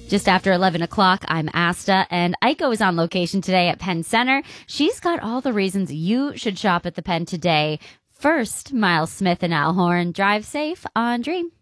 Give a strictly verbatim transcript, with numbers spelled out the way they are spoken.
Just after eleven o'clock, I'm Asta, and Aiko is on location today at Penn Center. She's got all the reasons you should shop at the Penn today. First, Miles Smith and Al Horn. Drive safe on Dream.